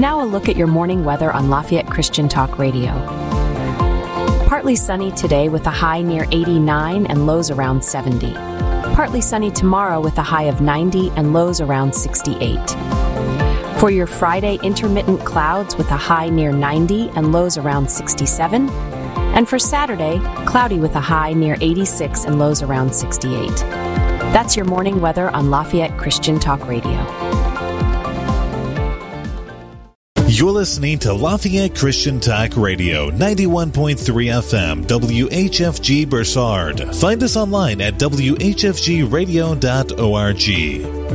now a look at your morning weather on Lafayette Christian Talk Radio. Partly sunny today with a high near 89 and lows around 70. Partly sunny tomorrow with a high of 90 and lows around 68. For your Friday, intermittent clouds with a high near 90 and lows around 67. And for Saturday, cloudy with a high near 86 and lows around 68. That's your morning weather on Lafayette Christian Talk Radio. You're listening to Lafayette Christian Talk Radio, 91.3 FM, WHFG Bursard. Find us online at whfgradio.org.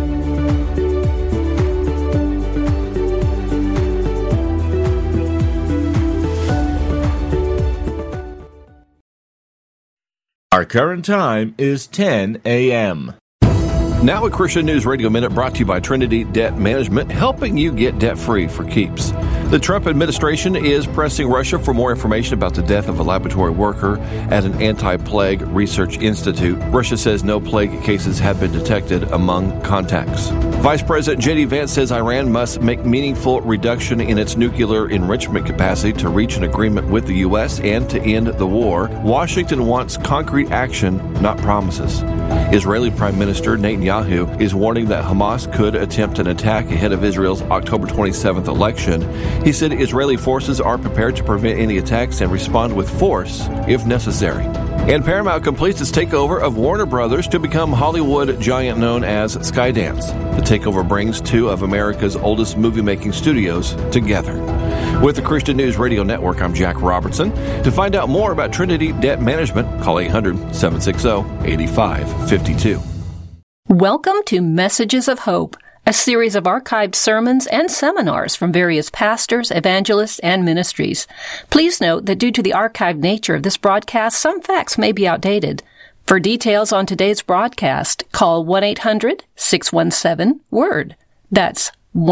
Our current time is 10 a.m. Now a Christian News Radio Minute brought to you by Trinity Debt Management, helping you get debt-free for keeps. The Trump administration is pressing Russia for more information about the death of a laboratory worker at an anti-plague research institute. Russia says no plague cases have been detected among contacts. Vice President J.D. Vance says Iran must make meaningful reduction in its nuclear enrichment capacity to reach an agreement with the U.S. and to end the war. Washington wants concrete action, not promises. Israeli Prime Minister Netanyahu is warning that Hamas could attempt an attack ahead of Israel's October 27th election. He said Israeli forces are prepared to prevent any attacks and respond with force if necessary. And Paramount completes its takeover of Warner Brothers to become Hollywood giant known as Skydance. The takeover brings two of America's oldest movie-making studios together. With the Christian News Radio Network, I'm Jack Robertson. To find out more about Trinity Debt Management, call 800-760-8552. Welcome to Messages of Hope, a series of archived sermons and seminars from various pastors, evangelists, and ministries. Please note that due to the archived nature of this broadcast, some facts may be outdated. For details on today's broadcast, call 1-800-617-WORD. That's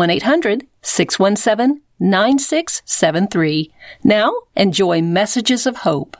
1-800-617-9673. Now, enjoy Messages of Hope.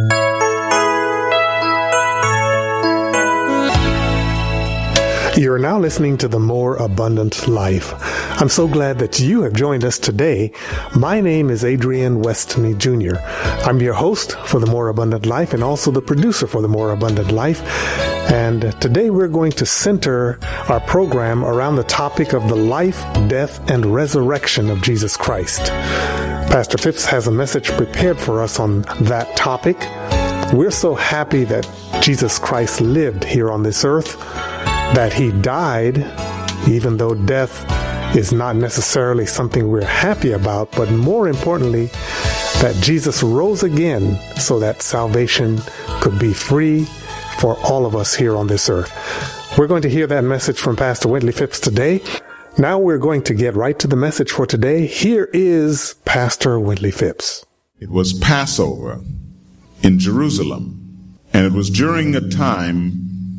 You're now listening to The More Abundant Life. I'm so glad that you have joined us today. My name is Adrian Westney Jr. I'm your host for The More Abundant Life and also the producer for The More Abundant Life. And today we're going to center our program around the topic of the life, death, and resurrection of Jesus Christ. Pastor Phipps has a message prepared for us on that topic. We're so happy that Jesus Christ lived here on this earth, that he died, even though death is not necessarily something we're happy about, but more importantly, that Jesus rose again so that salvation could be free for all of us here on this earth. We're going to hear that message from Pastor Wintley Phipps today. Now we're going to get right to the message for today. Here is Pastor Wintley Phipps. It was Passover in Jerusalem, and it was during a time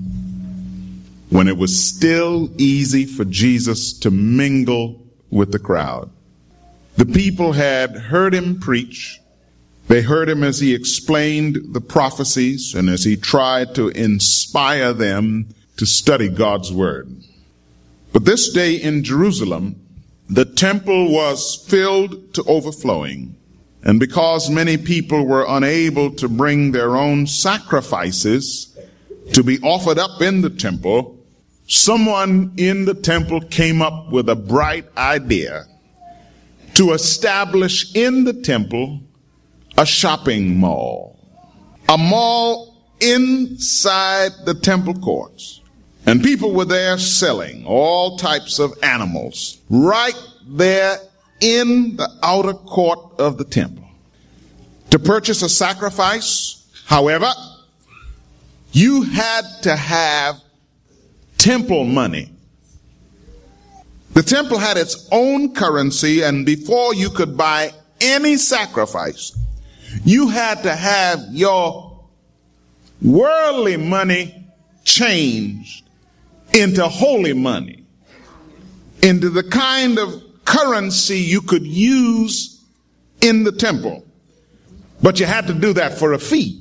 when it was still easy for Jesus to mingle with the crowd. The people had heard him preach. They heard him as he explained the prophecies and as he tried to inspire them to study God's word. But this day in Jerusalem, the temple was filled to overflowing. And because many people were unable to bring their own sacrifices to be offered up in the temple, someone in the temple came up with a bright idea to establish in the temple a shopping mall. A mall inside the temple courts. And people were there selling all types of animals right there in the outer court of the temple. To purchase a sacrifice, however, you had to have temple money. The temple had its own currency, and before you could buy any sacrifice, you had to have your worldly money changed into holy money, into the kind of currency you could use in the temple. But you had to do that for a fee.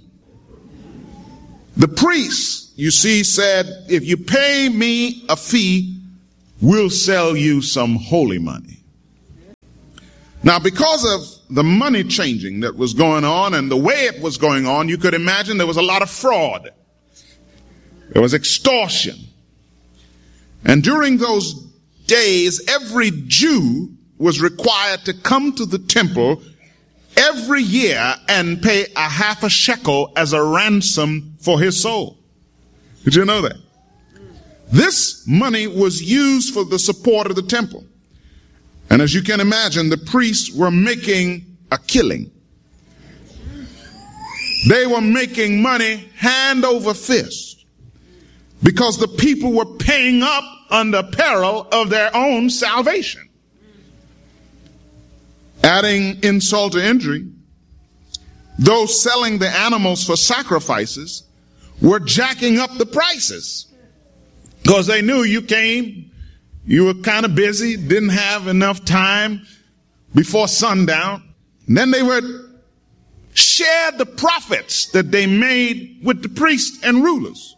The priests, you see, said, if you pay me a fee, we'll sell you some holy money. Now, because of the money changing that was going on and the way it was going on, you could imagine there was a lot of fraud. There was extortion. And during those days, every Jew was required to come to the temple every year and pay a half a shekel as a ransom for his soul. Did you know that? This money was used for the support of the temple. And as you can imagine, the priests were making a killing. They were making money hand over fist because the people were paying up under peril of their own salvation. Adding insult to injury, those selling the animals for sacrifices were jacking up the prices because they knew you came, you were kind of busy, didn't have enough time before sundown. And then they would share the profits that they made with the priests and rulers.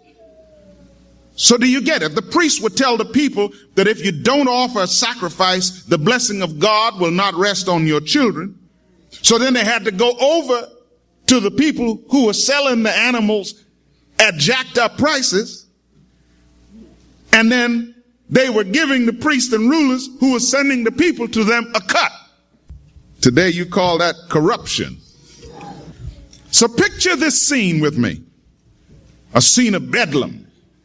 So do you get it? The priests would tell the people that if you don't offer a sacrifice, the blessing of God will not rest on your children. So then they had to go over to the people who were selling the animals at jacked up prices. And then they were giving the priests and rulers who were sending the people to them a cut. Today you call that corruption. So picture this scene with me. A scene of bedlam.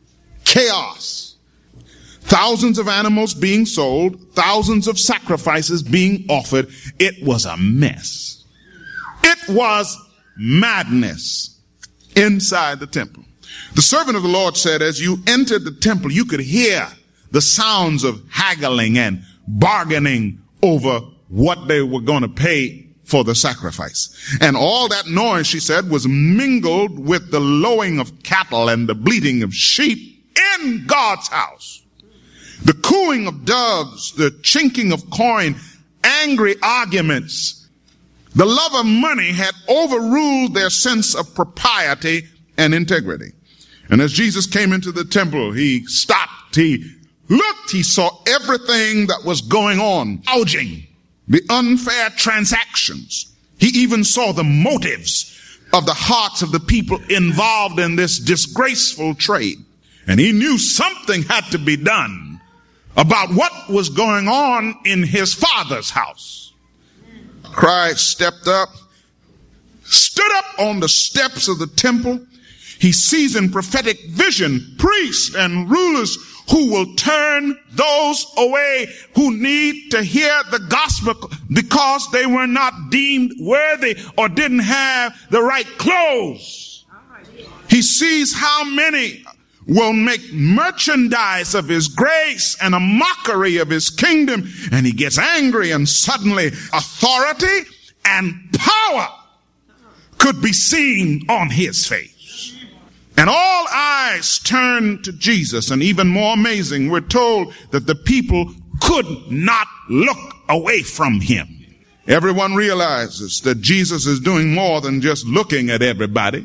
Chaos. Thousands of animals being sold, thousands of sacrifices being offered. It was a mess. It was madness inside the temple. The servant of the Lord said, as you entered the temple, you could hear the sounds of haggling and bargaining over what they were going to pay for the sacrifice. And all that noise, she said, was mingled with the lowing of cattle and the bleating of sheep in God's house. The cooing of doves, the chinking of coin, angry arguments. The love of money had overruled their sense of propriety and integrity. And as Jesus came into the temple, he stopped, he looked, he saw everything that was going on, gouging, the unfair transactions. He even saw the motives of the hearts of the people involved in this disgraceful trade. And he knew something had to be done about what was going on in his Father's house. Christ stepped up, stood up on the steps of the temple. He sees in prophetic vision priests and rulers who will turn those away who need to hear the gospel because they were not deemed worthy or didn't have the right clothes. He sees how many will make merchandise of his grace and a mockery of his kingdom, and he gets angry, and suddenly authority and power could be seen on his face. And all eyes turned to Jesus, and even more amazing, we're told that the people could not look away from him. Everyone realizes that Jesus is doing more than just looking at everybody.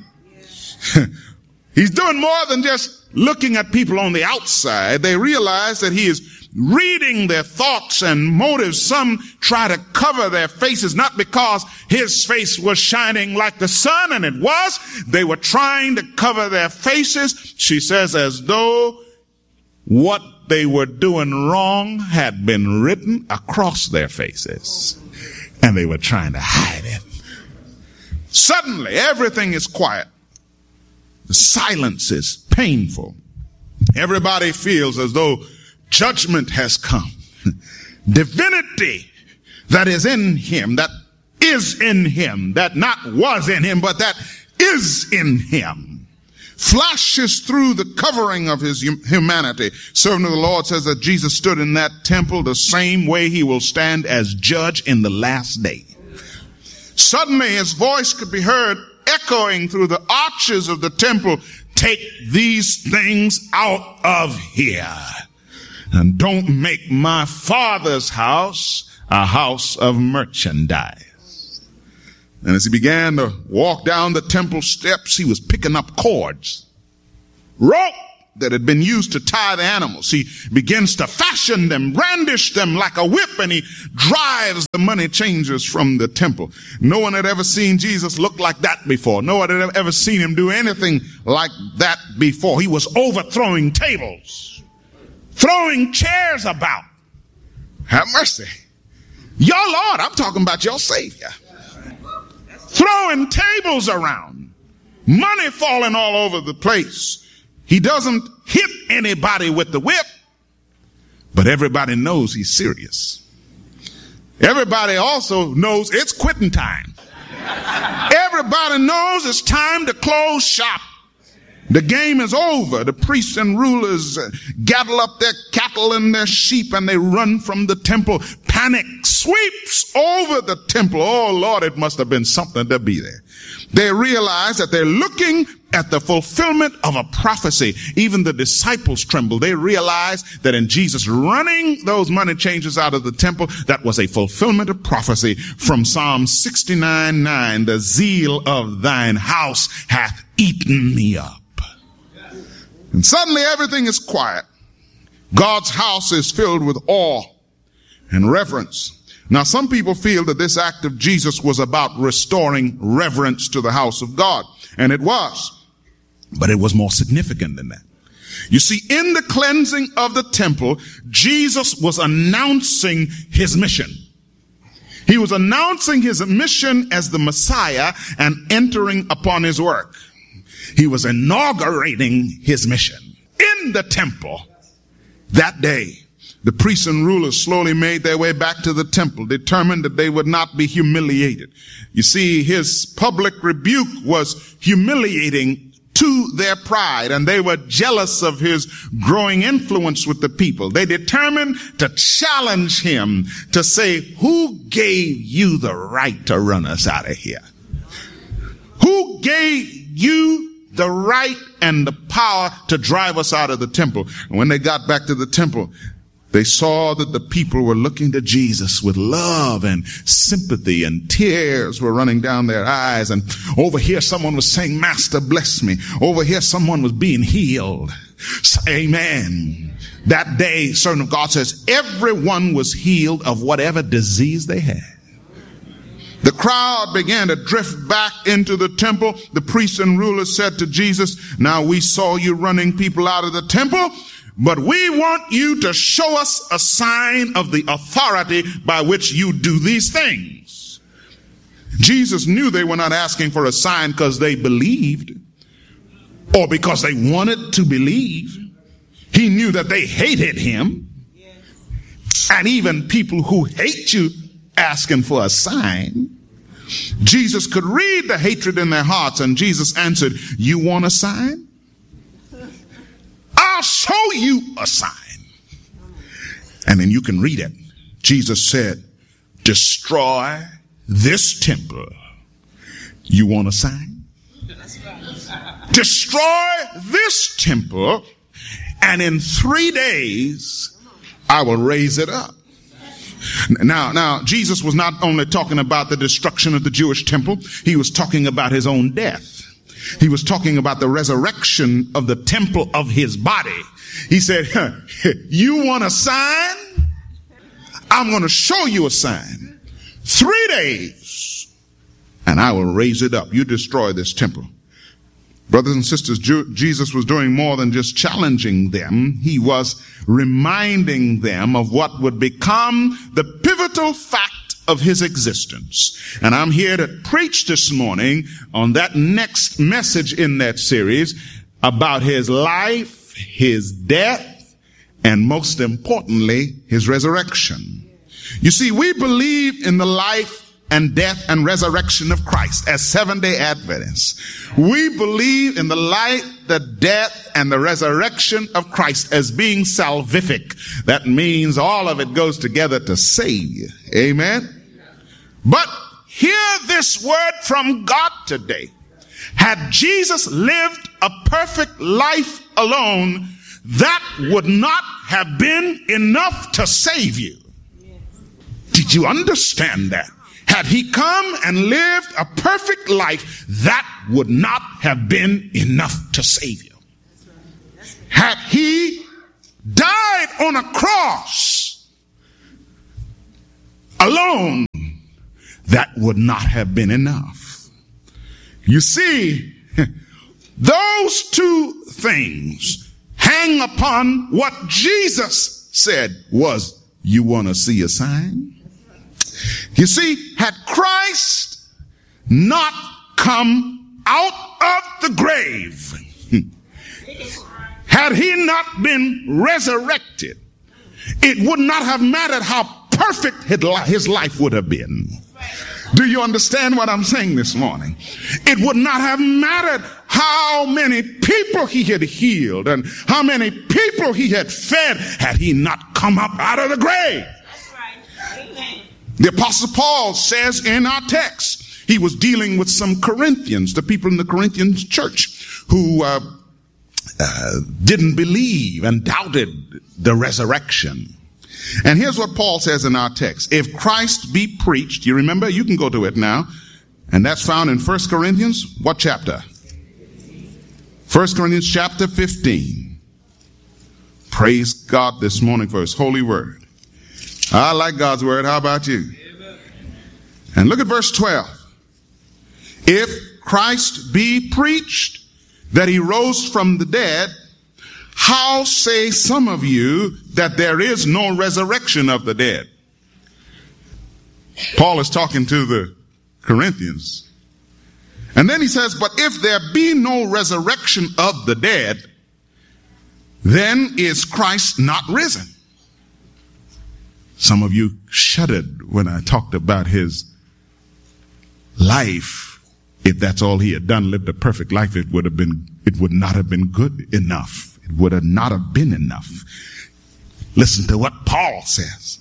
He's doing more than just looking at people on the outside. They realize that he is reading their thoughts and motives. Some try to cover their faces, not because his face was shining like the sun, and it was. They were trying to cover their faces, she says, as though what they were doing wrong had been written across their faces, and they were trying to hide it. Suddenly, everything is quiet. The silence is painful. Everybody feels as though judgment has come. Divinity that is in him, that is in him, that not was in him, but that is in him, flashes through the covering of his humanity. Servant of the Lord says that Jesus stood in that temple the same way he will stand as judge in the last day. Suddenly his voice could be heard echoing through the arches of the temple, take these things out of here, and don't make my Father's house a house of merchandise. And as he began to walk down the temple steps, he was picking up cords, rope that had been used to tie the animals. He begins to fashion them, brandish them like a whip, and he drives the money changers from the temple. No one had ever seen Jesus look like that before. No one had ever seen him do anything like that before. He was overthrowing tables, throwing chairs about. Have mercy. Your Lord, I'm talking about your Savior. Throwing tables around, money falling all over the place. He doesn't hit anybody with the whip, but everybody knows he's serious. Everybody also knows it's quitting time. Everybody knows it's time to close shop. The game is over. The priests and rulers gather up their cattle and their sheep and they run from the temple. Panic sweeps over the temple. Oh Lord, it must have been something to be there. They realize that they're looking at the fulfillment of a prophecy. Even the disciples tremble. They realize that in Jesus running those money changers out of the temple, that was a fulfillment of prophecy from Psalm 69:9. The zeal of thine house hath eaten me up. And suddenly everything is quiet. God's house is filled with awe and reverence. Now, some people feel that this act of Jesus was about restoring reverence to the house of God. And it was. But it was more significant than that. You see, in the cleansing of the temple, Jesus was announcing his mission. He was announcing his mission as the Messiah and entering upon his work. He was inaugurating his mission in the temple that day. The priests and rulers slowly made their way back to the temple, determined that they would not be humiliated. You see, his public rebuke was humiliating to their pride, and they were jealous of his growing influence with the people. They determined to challenge him, to say, who gave you the right to run us out of here? Who gave you the right and the power to drive us out of the temple? And when they got back to the temple, they saw that the people were looking to Jesus with love and sympathy, and tears were running down their eyes. And over here someone was saying, Master, bless me. Over here someone was being healed. Amen. That day, servant of God says, everyone was healed of whatever disease they had. The crowd began to drift back into the temple. The priests and rulers said to Jesus, now we saw you running people out of the temple, but we want you to show us a sign of the authority by which you do these things. Jesus knew they were not asking for a sign because they believed or because they wanted to believe. He knew that they hated him. And even people who hate you asking for a sign. Jesus could read the hatred in their hearts, and Jesus answered, you want a sign? I'll show you a sign. And then you can read it. Jesus said, destroy this temple. You want a sign? Destroy this temple, and in 3 days, I will raise it up. Now, Jesus was not only talking about the destruction of the Jewish temple, he was talking about his own death. He was talking about the resurrection of the temple of his body. He said, you want a sign? I'm going to show you a sign. 3 days, and I will raise it up. You destroy this temple. Brothers and sisters, Jesus was doing more than just challenging them. He was reminding them of what would become the pivotal fact of his existence. And I'm here to preach this morning on that next message in that series about his life, his death, and most importantly, his resurrection. You see, we believe in the life and death and resurrection of Christ as Seventh-day Adventists. We believe in the life, the death, and the resurrection of Christ as being salvific. That means all of it goes together to save you. Amen? But hear this word from God today. Had Jesus lived a perfect life alone, that would not have been enough to save you. Did you understand that? Had he come and lived a perfect life, that would not have been enough to save you. had he died on a cross alone, that would not have been enough. You see, those two things hang upon what Jesus said was, you want to see a sign? You see, had Christ not come out of the grave, had he not been resurrected, it would not have mattered how perfect his life would have been. Do you understand what I'm saying this morning? It would not have mattered how many people he had healed and how many people he had fed had he not come up out of the grave. That's right. Amen. The Apostle Paul says in our text, he was dealing with some Corinthians, the people in the Corinthian church who didn't believe and doubted the resurrection. And here's what Paul says in our text. If Christ be preached, you remember, you can go to it now, and that's found in 1 Corinthians, what chapter? 1 Corinthians chapter 15. Praise God this morning for his holy word. I like God's word. How about you? Amen. And look at verse 12. If Christ be preached that he rose from the dead, how say some of you that there is no resurrection of the dead? Paul is talking to the Corinthians. And then he says, but if there be no resurrection of the dead, then is Christ not risen? Some of you shuddered when I talked about his life. If that's all he had done, lived a perfect life, it would not have been good enough. It would have not have been enough. Listen to what Paul says.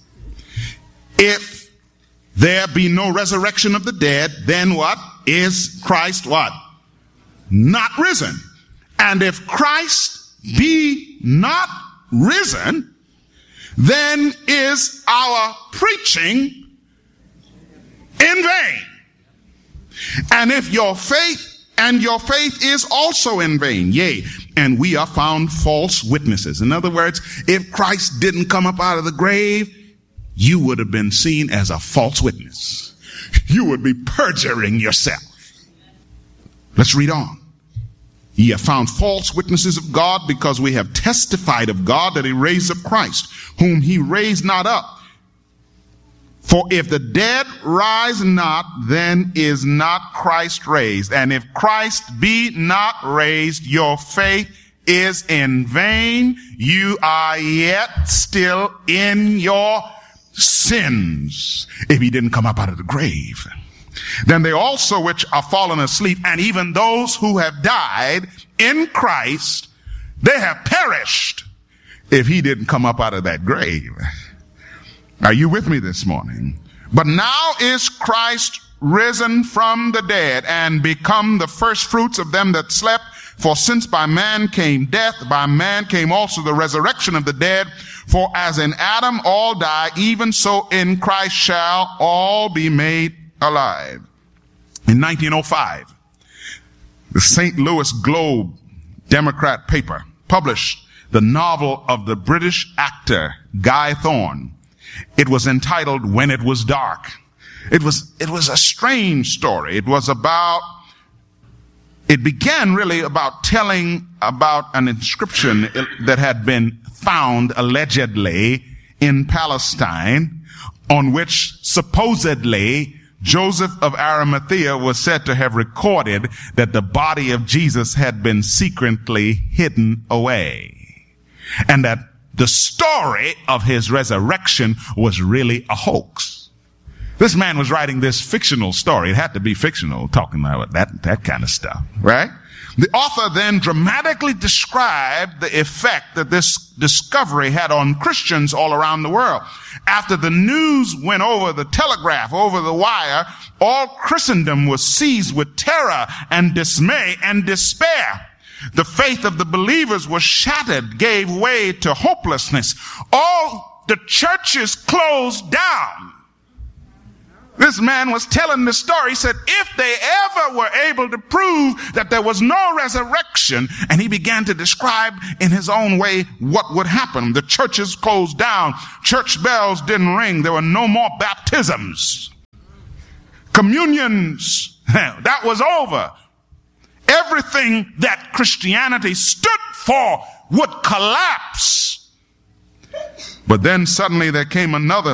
If there be no resurrection of the dead, then what? Is Christ what? Not risen. And if Christ be not risen, then is our preaching in vain. And if your faith is also in vain, yea, and we are found false witnesses. In other words, if Christ didn't come up out of the grave, you would have been seen as a false witness. You would be perjuring yourself. Let's read on. Ye have found false witnesses of God, because we have testified of God that he raised up Christ, whom he raised not up. For if the dead rise not, then is not Christ raised. And if Christ be not raised, your faith is in vain. You are yet still in your sins. If he didn't come up out of the grave. Then they also which are fallen asleep, and even those who have died in Christ, they have perished if he didn't come up out of that grave. Are you with me this morning? But now is Christ risen from the dead and become the first fruits of them that slept. For since by man came death, by man came also the resurrection of the dead. For as in Adam all die, even so in Christ shall all be made alive. In 1905, the St. Louis Globe Democrat paper published the novel of the British actor Guy Thorne. It was entitled When It Was Dark. It was a strange story. It began really about telling about an inscription that had been found allegedly in Palestine, on which supposedly Joseph of Arimathea was said to have recorded that the body of Jesus had been secretly hidden away, and that the story of his resurrection was really a hoax. This man was writing this fictional story. It had to be fictional, talking about that kind of stuff, right? The author then dramatically described the effect that this discovery had on Christians all around the world. After the news went over the telegraph, over the wire, all Christendom was seized with terror and dismay and despair. The faith of the believers was shattered, gave way to hopelessness. All the churches closed down. This man was telling the story. He said, if they ever were able to prove that there was no resurrection, and he began to describe in his own way what would happen. The churches closed down. Church bells didn't ring. There were no more baptisms. Communions, that was over. Everything that Christianity stood for would collapse. But then suddenly there came another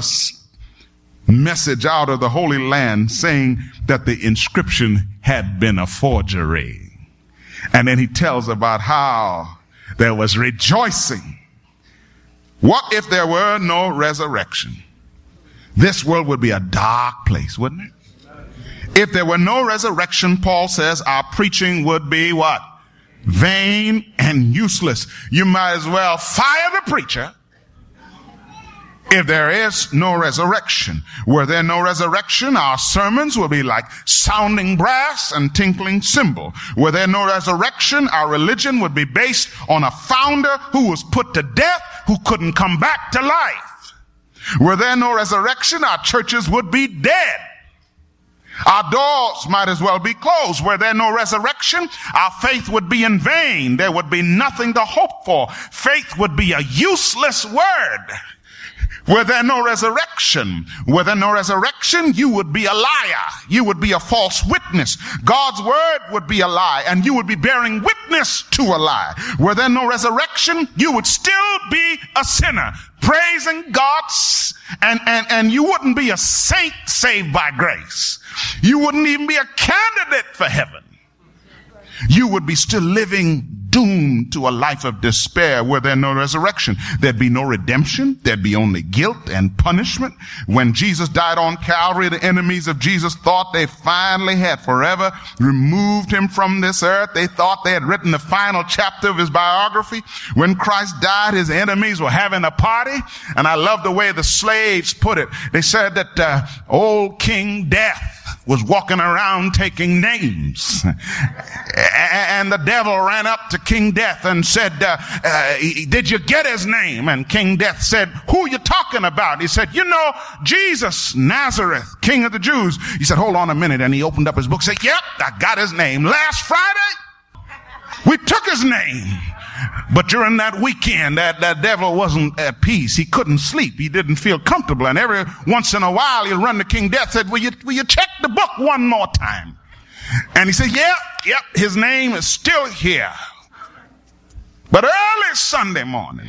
message out of the Holy Land saying that the inscription had been a forgery. And then he tells about how there was rejoicing. What if there were no resurrection? This world would be a dark place, wouldn't it? If there were no resurrection, Paul says, our preaching would be what? Vain and useless. You might as well fire the preacher if there is no resurrection. Were there no resurrection, our sermons would be like sounding brass and tinkling cymbal. Were there no resurrection, our religion would be based on a founder who was put to death, who couldn't come back to life. Were there no resurrection, our churches would be dead. Our doors might as well be closed. Were there no resurrection, our faith would be in vain. There would be nothing to hope for. Faith would be a useless word. Were there no resurrection, you would be a liar. You would be a false witness. God's word would be a lie, and you would be bearing witness to a lie. Were there no resurrection, you would still be a sinner, praising God, and you wouldn't be a saint saved by grace. You wouldn't even be a candidate for heaven. You would be still living doomed to a life of despair. Were there no resurrection, there'd be no redemption. There'd be only guilt and punishment. When Jesus died on Calvary, the enemies of Jesus thought they finally had forever removed him from this earth. They thought they had written the final chapter of his biography. When Christ died, his enemies were having a party. And I love the way the slaves put it. They said that old King Death was walking around taking names. And the devil ran up to King Death and said, did you get his name? And King Death said, who are you talking about? He said, you know, Jesus, Nazareth, King of the Jews. He said, hold on a minute. And he opened up his book and said, yep, I got his name. Last Friday, we took his name. But during that weekend, that devil wasn't at peace. He couldn't sleep. He didn't feel comfortable. And every once in a while, he'll run to King Death and said, will you check the book one more time? And he said, yep, his name is still here. But early Sunday morning,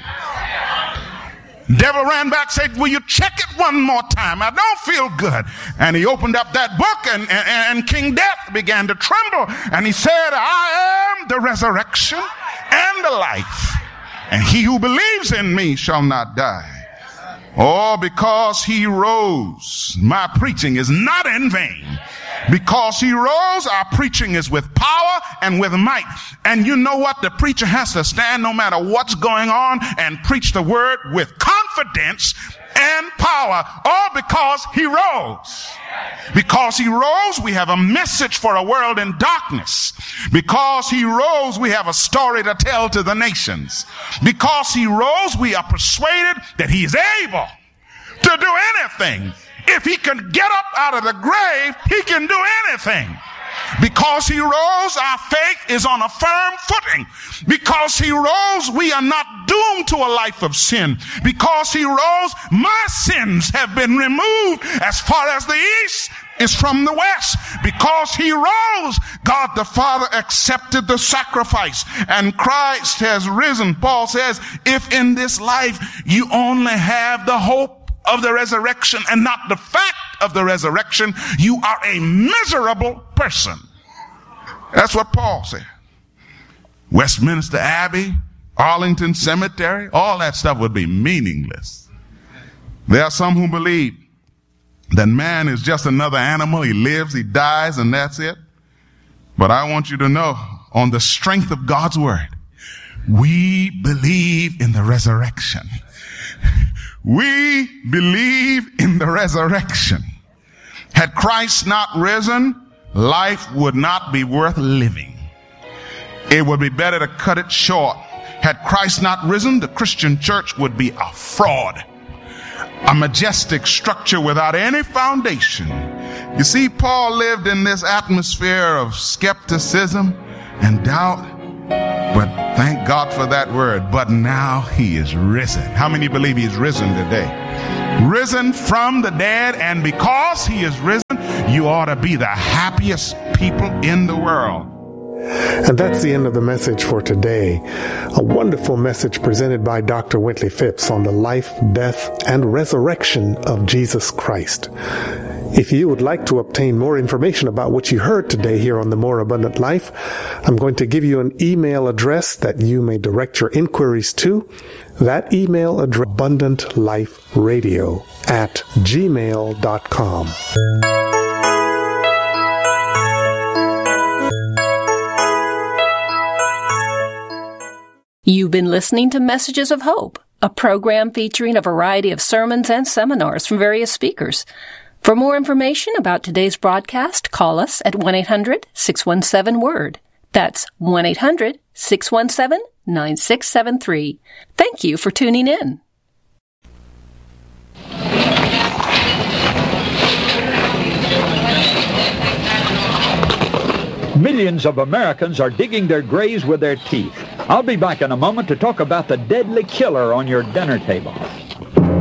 devil ran back and said, will you check it one more time? I don't feel good. And he opened up that book and King Death began to tremble. And he said, I am the resurrection and the life. And he who believes in me shall not die. Oh, because he rose, my preaching is not in vain. Because he rose, our preaching is with power and with might. And you know what? The preacher has to stand no matter what's going on and preach the word with confidence and power, all because he rose. Because he rose, we have a message for a world in darkness. Because he rose, we have a story to tell to the nations. Because he rose, we are persuaded that he is able to do anything. If he can get up out of the grave, he can do anything. Because he rose, our faith is on a firm footing. Because he rose, we are not doomed to a life of sin. Because he rose, my sins have been removed as far as the east is from the west. Because he rose, God the Father accepted the sacrifice, and Christ has risen. Paul says, if in this life you only have the hope of the resurrection and not the fact of the resurrection, you are a miserable person. That's what Paul said. Westminster Abbey, Arlington Cemetery, all that stuff would be meaningless. There are some who believe that man is just another animal. He lives, he dies, and that's it. But I want you to know, on the strength of God's word, we believe in the resurrection. We believe in the resurrection. Had Christ not risen, life would not be worth living. It would be better to cut it short. Had Christ not risen, the Christian church would be a fraud, a majestic structure without any foundation. You see, Paul lived in this atmosphere of skepticism and doubt. But thank God for that word. But now he is risen. How many believe he's risen today? Risen from the dead, and because he is risen, you ought to be the happiest people in the world. And that's the end of the message for today. A wonderful message presented by Dr. Wintley Phipps on the life, death, and resurrection of Jesus Christ. If you would like to obtain more information about what you heard today here on The More Abundant Life, I'm going to give you an email address that you may direct your inquiries to. That email address, abundantliferadio@gmail.com. You've been listening to Messages of Hope, a program featuring a variety of sermons and seminars from various speakers. For more information about today's broadcast, call us at 1-800-617-WORD. That's 1-800-617-9673. Thank you for tuning in. Millions of Americans are digging their graves with their teeth. I'll be back in a moment to talk about the deadly killer on your dinner table.